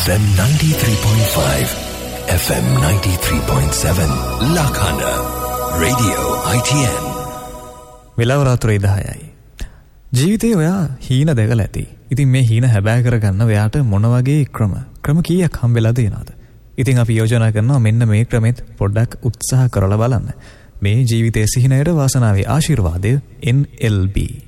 FM 93.5, FM 93.7, Lakhana, Radio ITN. වෙලාව රාත්‍රී 10යි. ජීවිතේ ඔයා හීන දැකලා ඇති. ඉතින් මේ හීන හැබෑ කරගන්න ඔයාට මොන වගේ ක්‍රම කීයක් හම්බෙලා තියෙනවද? ඉතින් අපි යෝජනා කරනවා මෙන්න මේ ක්‍රමෙත් පොඩ්ඩක් උත්සාහ කරලා බලන්න. මේ ජීවිතයේ සිහිනයට වාසනාවේ ආශිර්වාදය NLB